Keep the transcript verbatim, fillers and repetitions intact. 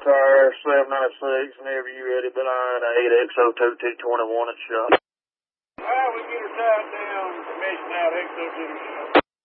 Tire seven ninety-six, whenever you ready, behind eight X O two two twenty-one at shop. Alright, we get her tied down, measuring out X O two shop.